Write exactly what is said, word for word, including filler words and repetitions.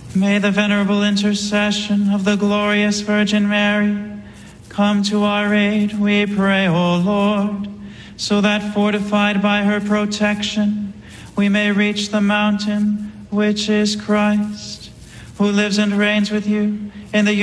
May the venerable intercession of the glorious Virgin Mary come to our aid, we pray, O Lord, so that fortified by her protection, we may reach the mountain which is Christ, who lives and reigns with you in the